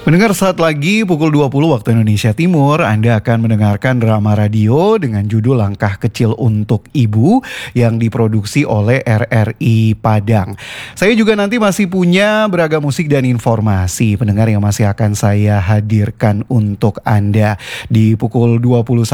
Pendengar, saat lagi pukul 20 waktu Indonesia Timur, Anda akan mendengarkan drama radio dengan judul Langkah Kecil untuk Ibu yang diproduksi oleh RRI Padang. Saya juga nanti masih punya beragam musik dan informasi, pendengar, yang masih akan saya hadirkan untuk Anda di pukul 21